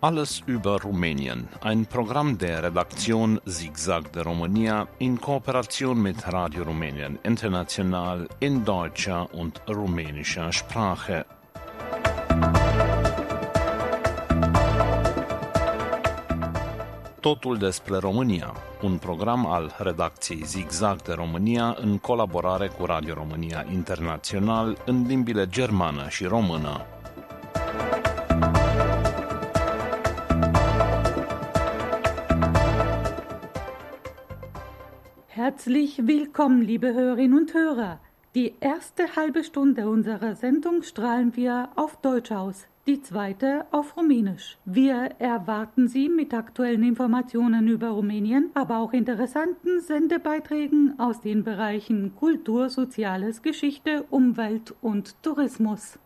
Alles über Rumänien, ein Programm der Redaktion Zigzag de România in Kooperation mit Radio Rumänien International in deutscher und rumänischer Sprache. Totul despre România, un program al redacției Zigzag de România în colaborare cu Radio România International în limbile germană și română. Herzlich willkommen, liebe Hörerinnen und Hörer. Die erste halbe Stunde unserer Sendung strahlen wir auf Deutsch aus, die zweite auf Rumänisch. Wir erwarten Sie mit aktuellen Informationen über Rumänien, aber auch interessanten Sendebeiträgen aus den Bereichen Kultur, Soziales, Geschichte, Umwelt und Tourismus.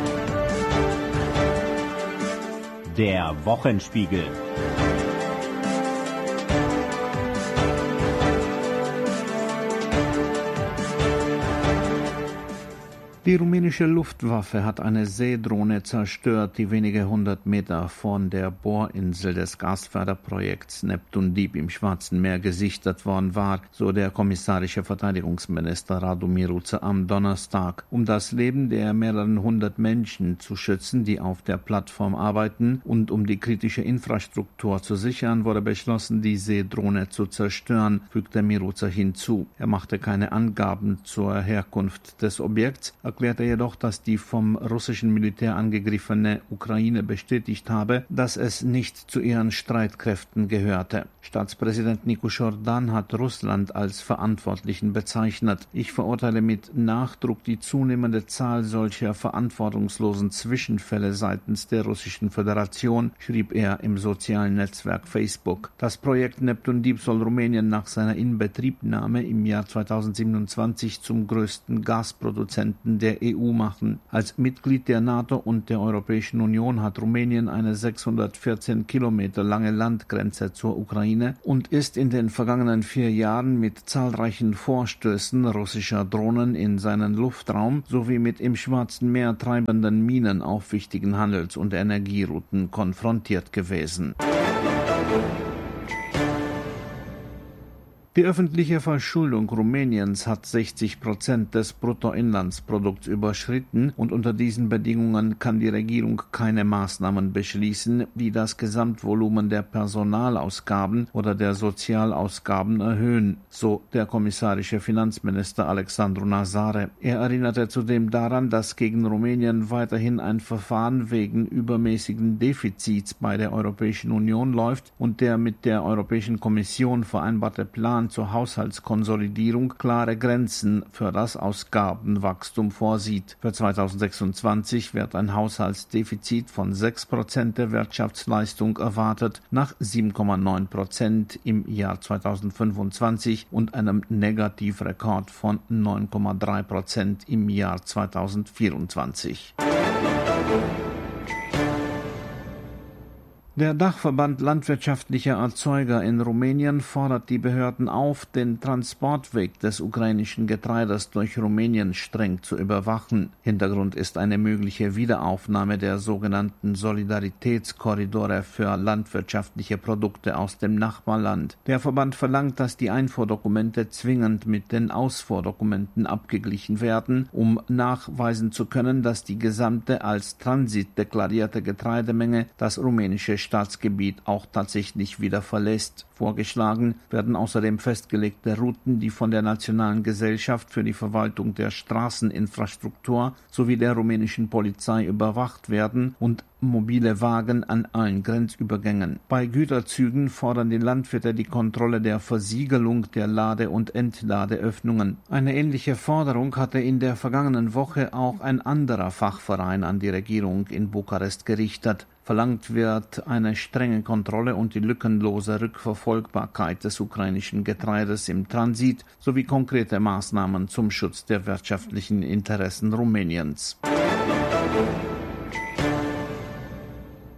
Der Wochenspiegel. Die rumänische Luftwaffe hat eine Seedrohne zerstört, die wenige 100 Meter von der Bohrinsel des Gasförderprojekts Neptun Deep im Schwarzen Meer gesichtet worden war, so der kommissarische Verteidigungsminister Radu Miruță am Donnerstag. Um das Leben der mehreren 100 Menschen zu schützen, die auf der Plattform arbeiten, und um die kritische Infrastruktur zu sichern, wurde beschlossen, die Seedrohne zu zerstören, fügte Miruță hinzu. Er machte keine Angaben zur Herkunft des Objekts, erklärte jedoch, dass die vom russischen Militär angegriffene Ukraine bestätigt habe, dass es nicht zu ihren Streitkräften gehörte. Staatspräsident Nicu Șordan hat Russland als Verantwortlichen bezeichnet. Ich verurteile mit Nachdruck die zunehmende Zahl solcher verantwortungslosen Zwischenfälle seitens der Russischen Föderation, schrieb er im sozialen Netzwerk Facebook. Das Projekt Neptun Deep soll Rumänien nach seiner Inbetriebnahme im Jahr 2027 zum größten Gasproduzenten der EU machen. Als Mitglied der NATO und der Europäischen Union hat Rumänien eine 614 Kilometer lange Landgrenze zur Ukraine und ist in den vergangenen 4 Jahren mit zahlreichen Vorstößen russischer Drohnen in seinen Luftraum sowie mit im Schwarzen Meer treibenden Minen auf wichtigen Handels- und Energierouten konfrontiert gewesen. Die öffentliche Verschuldung Rumäniens hat 60% des Bruttoinlandsprodukts überschritten und unter diesen Bedingungen kann die Regierung keine Maßnahmen beschließen, die das Gesamtvolumen der Personalausgaben oder der Sozialausgaben erhöhen, so der kommissarische Finanzminister Alexandru Nazare. Er erinnerte zudem daran, dass gegen Rumänien weiterhin ein Verfahren wegen übermäßigen Defizits bei der Europäischen Union läuft und der mit der Europäischen Kommission vereinbarte Plan zur Haushaltskonsolidierung klare Grenzen für das Ausgabenwachstum vorsieht. Für 2026 wird ein Haushaltsdefizit von 6% der Wirtschaftsleistung erwartet, nach 7,9% im Jahr 2025 und einem Negativrekord von 9,3% im Jahr 2024. Der Dachverband landwirtschaftlicher Erzeuger in Rumänien fordert die Behörden auf, den Transportweg des ukrainischen Getreides durch Rumänien streng zu überwachen. Hintergrund ist eine mögliche Wiederaufnahme der sogenannten Solidaritätskorridore für landwirtschaftliche Produkte aus dem Nachbarland. Der Verband verlangt, dass die Einfuhrdokumente zwingend mit den Ausfuhrdokumenten abgeglichen werden, um nachweisen zu können, dass die gesamte als Transit deklarierte Getreidemenge das rumänische Staatsgebiet auch tatsächlich wieder verlässt. Vorgeschlagen werden außerdem festgelegte Routen, die von der Nationalen Gesellschaft für die Verwaltung der Straßeninfrastruktur sowie der rumänischen Polizei überwacht werden und mobile Wagen an allen Grenzübergängen. Bei Güterzügen fordern die Landwirte die Kontrolle der Versiegelung der Lade- und Entladeöffnungen. Eine ähnliche Forderung hatte in der vergangenen Woche auch ein anderer Fachverein an die Regierung in Bukarest gerichtet. Verlangt wird eine strenge Kontrolle und die lückenlose Rückverfolgbarkeit des ukrainischen Getreides im Transit sowie konkrete Maßnahmen zum Schutz der wirtschaftlichen Interessen Rumäniens.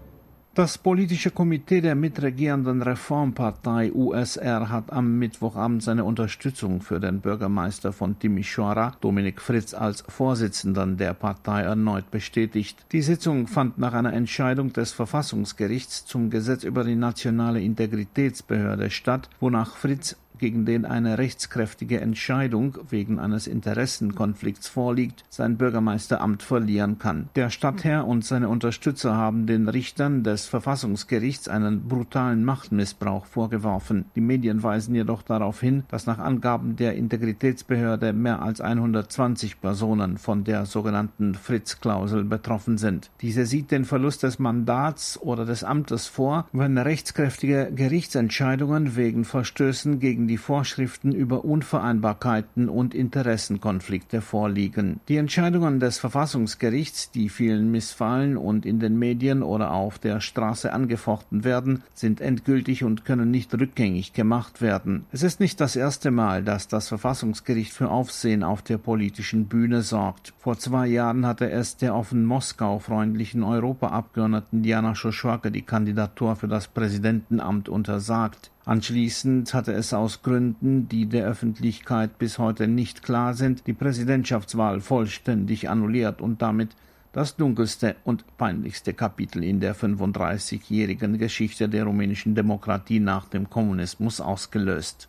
Das politische Komitee der mitregierenden Reformpartei USR hat am Mittwochabend seine Unterstützung für den Bürgermeister von Timișoara, Dominik Fritz, als Vorsitzenden der Partei erneut bestätigt. Die Sitzung fand nach einer Entscheidung des Verfassungsgerichts zum Gesetz über die nationale Integritätsbehörde statt, wonach Fritz, gegen den eine rechtskräftige Entscheidung wegen eines Interessenkonflikts vorliegt, sein Bürgermeisteramt verlieren kann. Der Stadtherr und seine Unterstützer haben den Richtern des Verfassungsgerichts einen brutalen Machtmissbrauch vorgeworfen. Die Medien weisen jedoch darauf hin, dass nach Angaben der Integritätsbehörde mehr als 120 Personen von der sogenannten Fritz-Klausel betroffen sind. Diese sieht den Verlust des Mandats oder des Amtes vor, wenn rechtskräftige Gerichtsentscheidungen wegen Verstößen gegen die Vorschriften über Unvereinbarkeiten und Interessenkonflikte vorliegen. Die Entscheidungen des Verfassungsgerichts, die vielen missfallen und in den Medien oder auf der Straße angefochten werden, sind endgültig und können nicht rückgängig gemacht werden. Es ist nicht das erste Mal, dass das Verfassungsgericht für Aufsehen auf der politischen Bühne sorgt. Vor 2 Jahren hatte es der offen Moskau-freundlichen Europaabgeordneten Diana Schoschwake die Kandidatur für das Präsidentenamt untersagt. Anschließend hatte es aus Gründen, die der Öffentlichkeit bis heute nicht klar sind, die Präsidentschaftswahl vollständig annulliert und damit das dunkelste und peinlichste Kapitel in der 35-jährigen Geschichte der rumänischen Demokratie nach dem Kommunismus ausgelöst.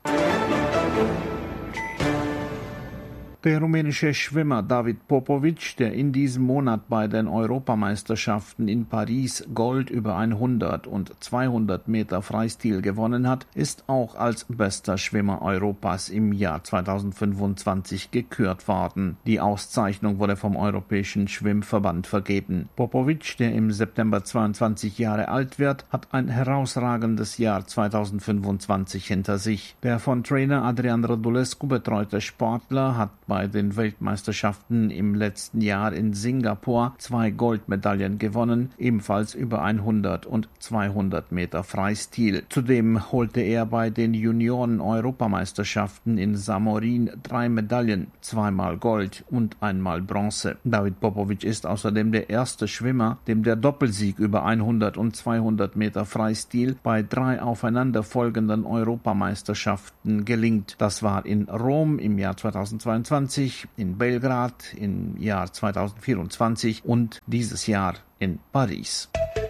Der rumänische Schwimmer David Popovic, der in diesem Monat bei den Europameisterschaften in Paris Gold über 100 und 200 Meter Freistil gewonnen hat, ist auch als bester Schwimmer Europas im Jahr 2025 gekürt worden. Die Auszeichnung wurde vom Europäischen Schwimmverband vergeben. Popovic, der im September 22 Jahre alt wird, hat ein herausragendes Jahr 2025 hinter sich. Der von Trainer Adrian Radulescu betreute Sportler hat bei den Weltmeisterschaften im letzten Jahr in Singapur 2 Goldmedaillen gewonnen, ebenfalls über 100 und 200 Meter Freistil. Zudem holte er bei den Junioren-Europameisterschaften in Samorin 3 Medaillen, 2-mal Gold und 1-mal Bronze. David Popovic ist außerdem der erste Schwimmer, dem der Doppelsieg über 100 und 200 Meter Freistil bei 3 aufeinanderfolgenden Europameisterschaften gelingt. Das war in Rom im Jahr 2022, in Belgrad im Jahr 2024 und dieses Jahr in Paris.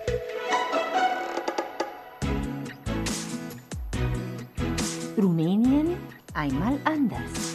Rumänien einmal anders.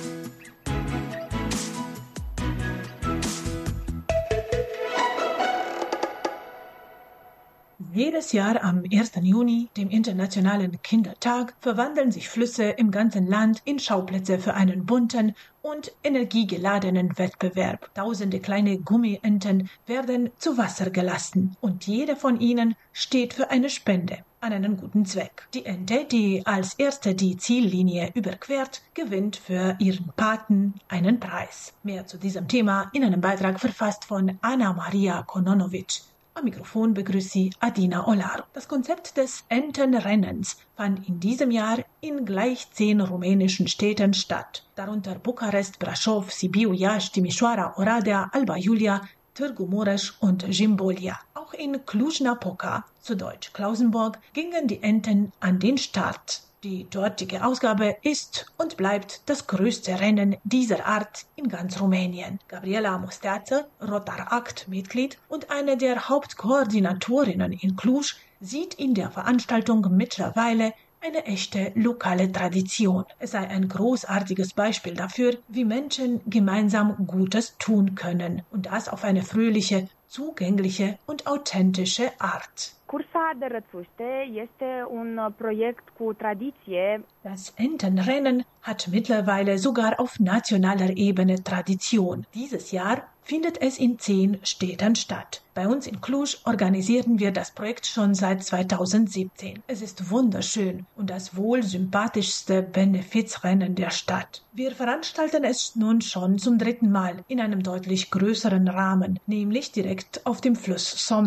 Jedes Jahr am 1. Juni, dem Internationalen Kindertag, verwandeln sich Flüsse im ganzen Land in Schauplätze für einen bunten und energiegeladenen Wettbewerb. Tausende kleine Gummienten werden zu Wasser gelassen und jede von ihnen steht für eine Spende an einen guten Zweck. Die Ente, die als erste die Ziellinie überquert, gewinnt für ihren Paten einen Preis. Mehr zu diesem Thema in einem Beitrag verfasst von Ana Maria Kononovic. Am Mikrofon begrüßt sie Adina Olaru. Das Konzept des Entenrennens fand in diesem Jahr in gleich 10 rumänischen Städten statt, darunter Bukarest, Brașov, Sibiu, Iași, Timișoara, Oradea, Alba Iulia, Târgu Mureș und Jimbolia. Auch in Cluj-Napoca, zu Deutsch Klausenburg, gingen die Enten an den Start. Die dortige Ausgabe ist und bleibt das größte Rennen dieser Art in ganz Rumänien. Gabriela Mosteață, Rotaract-Mitglied und eine der Hauptkoordinatorinnen in Cluj, sieht in der Veranstaltung mittlerweile eine echte lokale Tradition. Es sei ein großartiges Beispiel dafür, wie Menschen gemeinsam Gutes tun können und das auf eine fröhliche, zugängliche und authentische Art. Cursa de Rățuște este un proiect cu tradiție. Das Entenrennen hat mittlerweile sogar auf nationaler Ebene Tradition. Dieses Jahr findet es in 10 Städten statt. Bei uns in Cluj organisieren wir das Projekt schon seit 2017. Es ist wunderschön und das wohl sympathischste Benefizrennen der Stadt. Wir veranstalten es nun schon zum 3. Mal in einem deutlich größeren Rahmen, nämlich direkt auf dem Fluss Someș.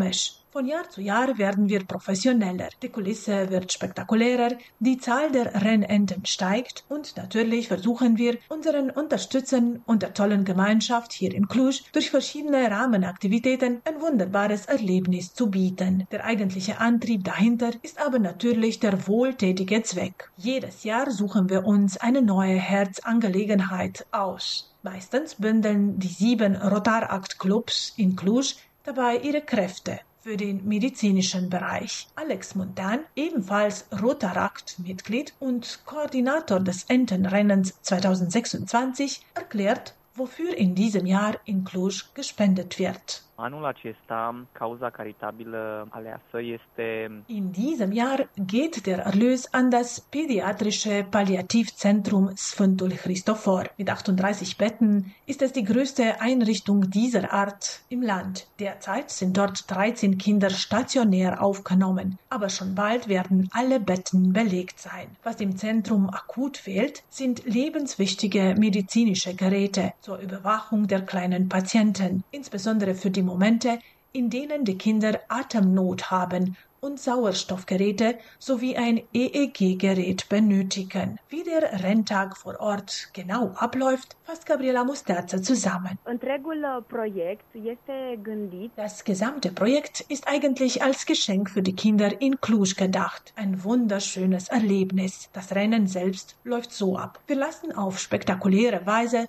Von Jahr zu Jahr werden wir professioneller, die Kulisse wird spektakulärer, die Zahl der Rennenten steigt und natürlich versuchen wir, unseren Unterstützern und der tollen Gemeinschaft hier in Cluj durch verschiedene Rahmenaktivitäten ein wunderbares Erlebnis zu bieten. Der eigentliche Antrieb dahinter ist aber natürlich der wohltätige Zweck. Jedes Jahr suchen wir uns eine neue Herzangelegenheit aus. Meistens bündeln die 7 Rotarakt-Clubs in Cluj dabei ihre Kräfte für den medizinischen Bereich. Alex Montan, ebenfalls Rotarakt-Mitglied und Koordinator des Entenrennens 2026, erklärt, wofür in diesem Jahr in Cluj gespendet wird. Anul acesta, cauza caritabilă aleasă este... In diesem Jahr geht der Erlös an das pädiatrische Palliativzentrum Sfântul Christofor. Mit 38 Betten ist es die größte Einrichtung dieser Art im Land. Derzeit sind dort 13 Kinder stationär aufgenommen, aber schon bald werden alle Betten belegt sein. Was dem Zentrum akut fehlt, sind lebenswichtige medizinische Geräte zur Überwachung der kleinen Patienten, insbesondere für die Momente, in denen die Kinder Atemnot haben und Sauerstoffgeräte sowie ein EEG-Gerät benötigen. Wie der Renntag vor Ort genau abläuft, fasst Gabriela Musterță zusammen. Întregul proiect este gândit. Das gesamte Projekt ist eigentlich als Geschenk für die Kinder in Cluj gedacht. Ein wunderschönes Erlebnis. Das Rennen selbst läuft so ab. Wir lassen auf spektakuläre Weise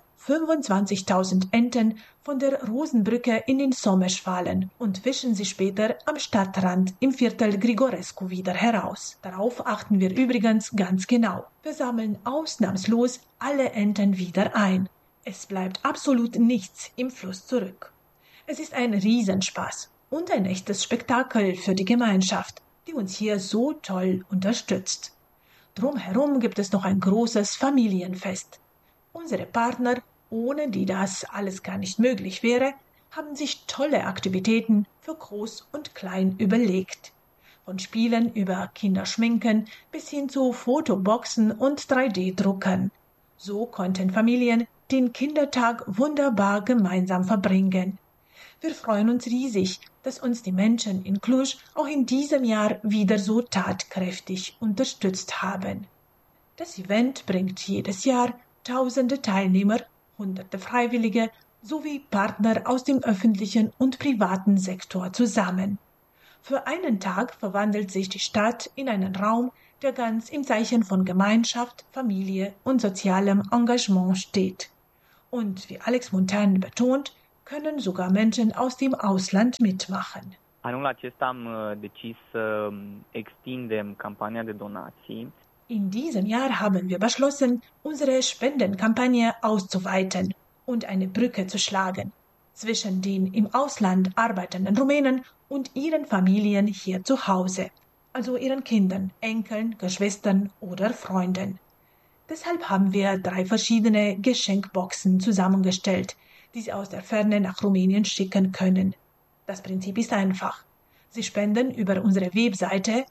25.000 Enten von der Rosenbrücke in den Someș fallen und wischen sie später am Stadtrand im Viertel Grigorescu wieder heraus. Darauf achten wir übrigens ganz genau. Wir sammeln ausnahmslos alle Enten wieder ein. Es bleibt absolut nichts im Fluss zurück. Es ist ein Riesenspaß und ein echtes Spektakel für die Gemeinschaft, die uns hier so toll unterstützt. Drumherum gibt es noch ein großes Familienfest. Unsere Partner, ohne die das alles gar nicht möglich wäre, haben sich tolle Aktivitäten für Groß und Klein überlegt. Von Spielen über Kinderschminken bis hin zu Fotoboxen und 3D-Druckern. So konnten Familien den Kindertag wunderbar gemeinsam verbringen. Wir freuen uns riesig, dass uns die Menschen in Cluj auch in diesem Jahr wieder so tatkräftig unterstützt haben. Das Event bringt jedes Jahr Tausende Teilnehmer, Hunderte Freiwillige sowie Partner aus dem öffentlichen und privaten Sektor zusammen. Für einen Tag verwandelt sich die Stadt in einen Raum, der ganz im Zeichen von Gemeinschaft, Familie und sozialem Engagement steht. Und wie Alex Montan betont, können sogar Menschen aus dem Ausland mitmachen. Anul acesta am decis să extindem campania de donații. In diesem Jahr haben wir beschlossen, unsere Spendenkampagne auszuweiten und eine Brücke zu schlagen zwischen den im Ausland arbeitenden Rumänen und ihren Familien hier zu Hause, also ihren Kindern, Enkeln, Geschwistern oder Freunden. Deshalb haben wir 3 verschiedene Geschenkboxen zusammengestellt, die Sie aus der Ferne nach Rumänien schicken können. Das Prinzip ist einfach. Sie spenden über unsere Webseite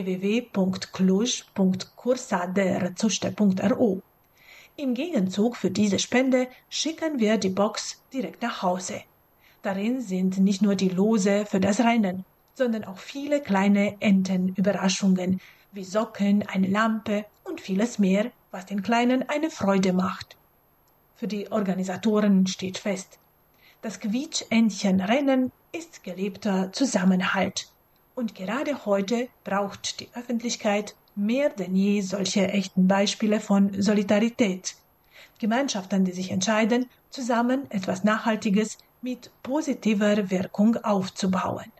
www.cluj.cursaderățuște.ro. Im Gegenzug für diese Spende schicken wir die Box direkt nach Hause. Darin sind nicht nur die Lose für das Rennen, sondern auch viele kleine Entenüberraschungen wie Socken, eine Lampe und vieles mehr, was den Kleinen eine Freude macht. Für die Organisatoren steht fest: Das Quietsch-Entchen-Rennen ist gelebter Zusammenhalt. Und gerade heute braucht die Öffentlichkeit mehr denn je solche echten Beispiele von Solidarität. Gemeinschaften, die sich entscheiden, zusammen etwas Nachhaltiges mit positiver Wirkung aufzubauen.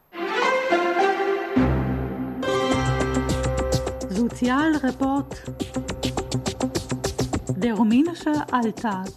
Sozialreport. Der rumänische Alltag.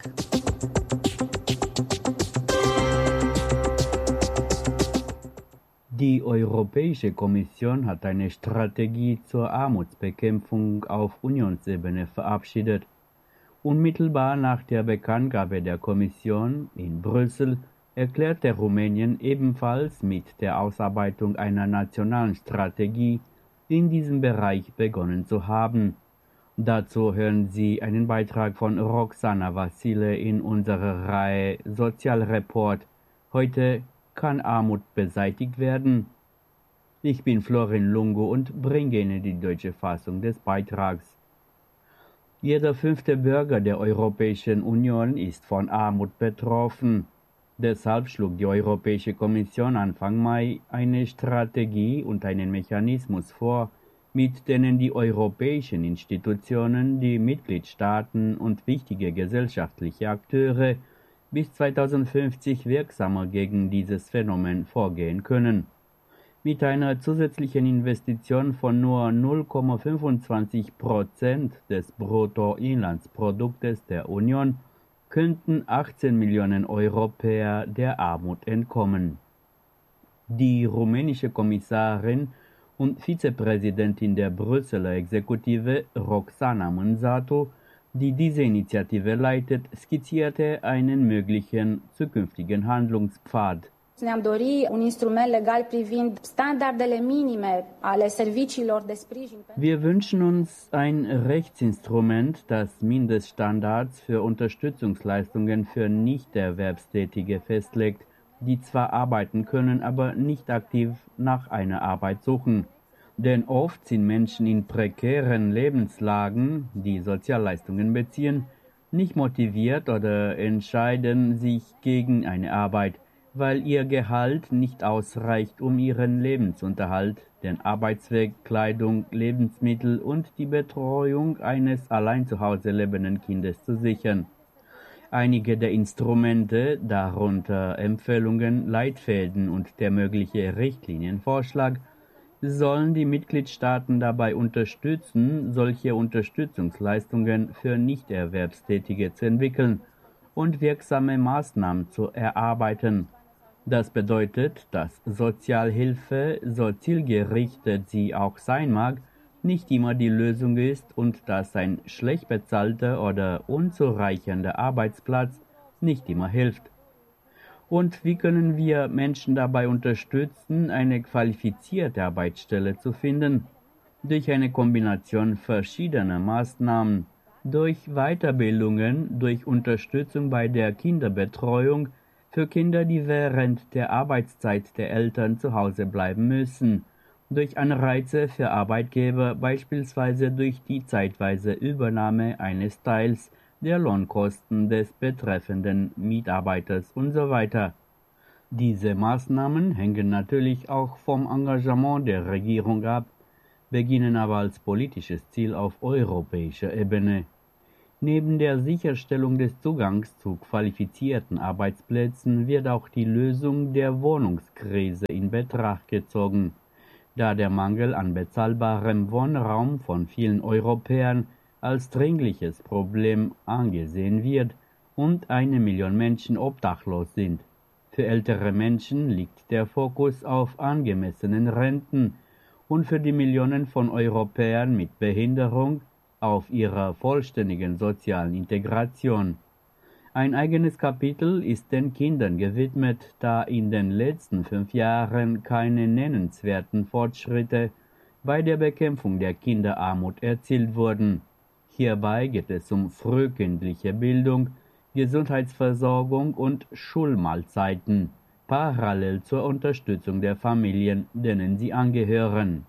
Die Europäische Kommission hat eine Strategie zur Armutsbekämpfung auf Unionsebene verabschiedet. Unmittelbar nach der Bekanntgabe der Kommission in Brüssel erklärte Rumänien ebenfalls mit der Ausarbeitung einer nationalen Strategie in diesem Bereich begonnen zu haben. Dazu hören Sie einen Beitrag von Roxana Vasile in unserer Reihe Sozialreport. Heute: Kann Armut beseitigt werden? Ich bin Florin Lungo und bringe Ihnen die deutsche Fassung des Beitrags. Jeder 5. Bürger der Europäischen Union ist von Armut betroffen. Deshalb schlug die Europäische Kommission Anfang Mai eine Strategie und einen Mechanismus vor, mit denen die europäischen Institutionen, die Mitgliedstaaten und wichtige gesellschaftliche Akteure bis 2050 wirksamer gegen dieses Phänomen vorgehen können. Mit einer zusätzlichen Investition von nur 0,25% des Bruttoinlandsproduktes der Union könnten 18 Millionen Europäer der Armut entkommen. Die rumänische Kommissarin und Vizepräsidentin der Brüsseler Exekutive Roxana Mânzatu, die diese Initiative leitet, skizzierte einen möglichen zukünftigen Handlungspfad. Ne-am dori un instrument legal privind standardele minime ale serviciilor de sprijin. Wir wünschen uns ein Rechtsinstrument, das Mindeststandards für Unterstützungsleistungen für Nichterwerbstätige festlegt, die zwar arbeiten können, aber nicht aktiv nach einer Arbeit suchen. Denn oft sind Menschen in prekären Lebenslagen, die Sozialleistungen beziehen, nicht motiviert oder entscheiden sich gegen eine Arbeit, weil ihr Gehalt nicht ausreicht, um ihren Lebensunterhalt, den Arbeitsweg, Kleidung, Lebensmittel und die Betreuung eines allein zu Hause lebenden Kindes zu sichern. Einige der Instrumente, darunter Empfehlungen, Leitfäden und der mögliche Richtlinienvorschlag, sollen die Mitgliedstaaten dabei unterstützen, solche Unterstützungsleistungen für Nichterwerbstätige zu entwickeln und wirksame Maßnahmen zu erarbeiten. Das bedeutet, dass Sozialhilfe, so zielgerichtet sie auch sein mag, nicht immer die Lösung ist und dass ein schlecht bezahlter oder unzureichender Arbeitsplatz nicht immer hilft. Und wie können wir Menschen dabei unterstützen, eine qualifizierte Arbeitsstelle zu finden? Durch eine Kombination verschiedener Maßnahmen, durch Weiterbildungen, durch Unterstützung bei der Kinderbetreuung für Kinder, die während der Arbeitszeit der Eltern zu Hause bleiben müssen, durch Anreize für Arbeitgeber, beispielsweise durch die zeitweise Übernahme eines Teils der Lohnkosten des betreffenden Mitarbeiters usw. Diese Maßnahmen hängen natürlich auch vom Engagement der Regierung ab, beginnen aber als politisches Ziel auf europäischer Ebene. Neben der Sicherstellung des Zugangs zu qualifizierten Arbeitsplätzen wird auch die Lösung der Wohnungskrise in Betracht gezogen, da der Mangel an bezahlbarem Wohnraum von vielen Europäern als dringliches Problem angesehen wird und 1 Million Menschen obdachlos sind. Für ältere Menschen liegt der Fokus auf angemessenen Renten und für die Millionen von Europäern mit Behinderung auf ihrer vollständigen sozialen Integration. Ein eigenes Kapitel ist den Kindern gewidmet, da in den letzten 5 Jahren keine nennenswerten Fortschritte bei der Bekämpfung der Kinderarmut erzielt wurden. Hierbei geht es um frühkindliche Bildung, Gesundheitsversorgung und Schulmahlzeiten, parallel zur Unterstützung der Familien, denen sie angehören.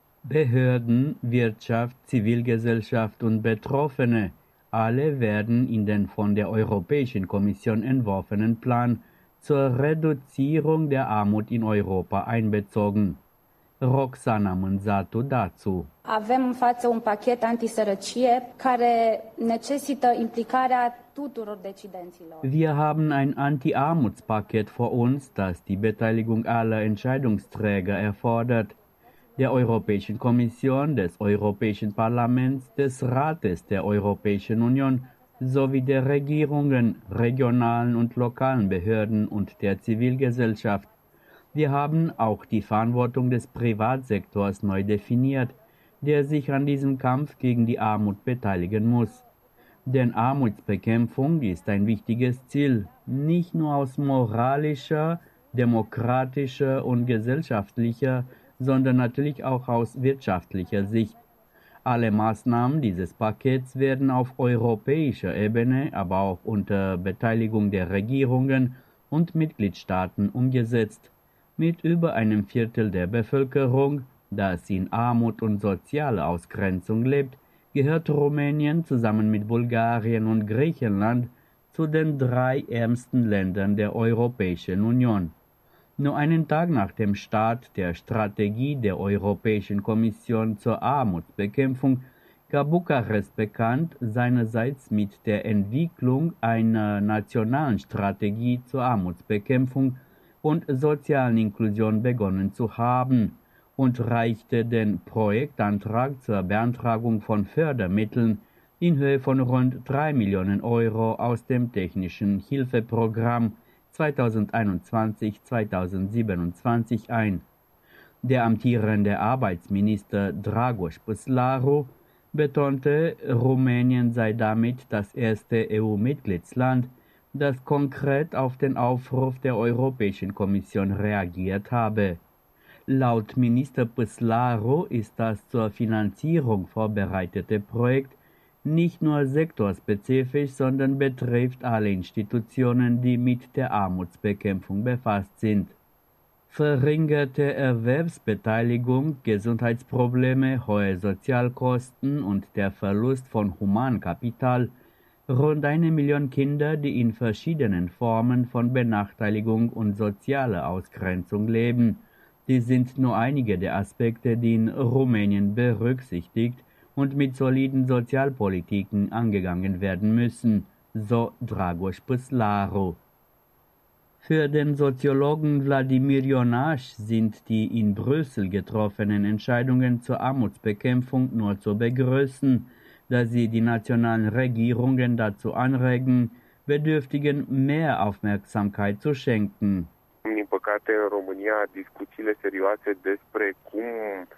Behörden, Wirtschaft, Zivilgesellschaft und Betroffene, alle werden in den von der Europäischen Kommission entworfenen Plan zur Reduzierung der Armut in Europa einbezogen. Roxana Mânzatu dazu. Avem în față un pachet antisărăcie care necesită implicarea tuturor decidenților. Wir haben ein Anti-Armutspaket vor uns, das die Beteiligung aller Entscheidungsträger erfordert. Der Europäischen Kommission, des Europäischen Parlaments, des Rates der Europäischen Union sowie der Regierungen, regionalen und lokalen Behörden und der Zivilgesellschaft. Wir haben auch die Verantwortung des Privatsektors neu definiert, der sich an diesem Kampf gegen die Armut beteiligen muss. Denn Armutsbekämpfung ist ein wichtiges Ziel, nicht nur aus moralischer, demokratischer und gesellschaftlicher, sondern natürlich auch aus wirtschaftlicher Sicht. Alle Maßnahmen dieses Pakets werden auf europäischer Ebene, aber auch unter Beteiligung der Regierungen und Mitgliedstaaten umgesetzt. Mit über einem Viertel der Bevölkerung, das in Armut und sozialer Ausgrenzung lebt, gehört Rumänien zusammen mit Bulgarien und Griechenland zu den 3 ärmsten Ländern der Europäischen Union. Nur einen Tag nach dem Start der Strategie der Europäischen Kommission zur Armutsbekämpfung gab Bukarest bekannt, seinerseits mit der Entwicklung einer nationalen Strategie zur Armutsbekämpfung und sozialen Inklusion begonnen zu haben und reichte den Projektantrag zur Beantragung von Fördermitteln in Höhe von rund 3 Millionen Euro aus dem Technischen Hilfeprogramm 2021-2027 ein. Der amtierende Arbeitsminister Dragoș Păslaru betonte, Rumänien sei damit das erste EU-Mitgliedsland, das konkret auf den Aufruf der Europäischen Kommission reagiert habe. Laut Minister Păslaru ist das zur Finanzierung vorbereitete Projekt nicht nur sektorspezifisch, sondern betrifft alle Institutionen, die mit der Armutsbekämpfung befasst sind. Verringerte Erwerbsbeteiligung, Gesundheitsprobleme, hohe Sozialkosten und der Verlust von Humankapital, rund 1 Million Kinder, die in verschiedenen Formen von Benachteiligung und sozialer Ausgrenzung leben. Die sind nur einige der Aspekte, die in Rumänien berücksichtigt und mit soliden Sozialpolitiken angegangen werden müssen, so Dragoș Păslaru. Für den Soziologen Wladimir Ionaș sind die in Brüssel getroffenen Entscheidungen zur Armutsbekämpfung nur zu begrüßen, da sie die nationalen Regierungen dazu anregen, Bedürftigen mehr Aufmerksamkeit zu schenken. Din păcate, în România, discuțiile serioase despre cum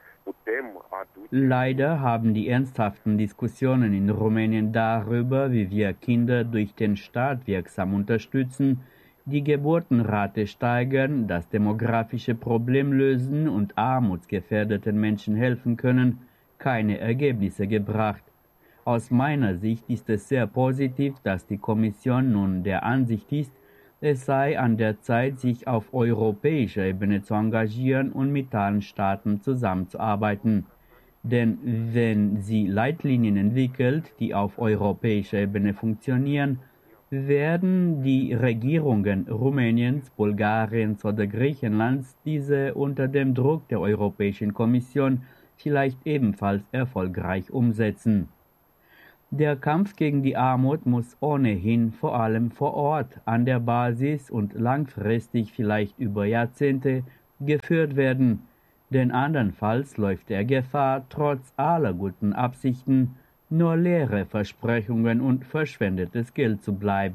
Leider haben die ernsthaften Diskussionen in Rumänien darüber, wie wir Kinder durch den Staat wirksam unterstützen, die Geburtenrate steigern, das demografische Problem lösen und armutsgefährdeten Menschen helfen können, keine Ergebnisse gebracht. Aus meiner Sicht ist es sehr positiv, dass die Kommission nun der Ansicht ist, es sei an der Zeit, sich auf europäischer Ebene zu engagieren und mit allen Staaten zusammenzuarbeiten. Denn wenn sie Leitlinien entwickelt, die auf europäischer Ebene funktionieren, werden die Regierungen Rumäniens, Bulgariens oder Griechenlands diese unter dem Druck der Europäischen Kommission vielleicht ebenfalls erfolgreich umsetzen. Der Kampf gegen die Armut muss ohnehin vor allem vor Ort, an der Basis und langfristig vielleicht über Jahrzehnte geführt werden, denn andernfalls läuft er Gefahr, trotz aller guten Absichten nur leere Versprechungen und verschwendetes Geld zu bleiben.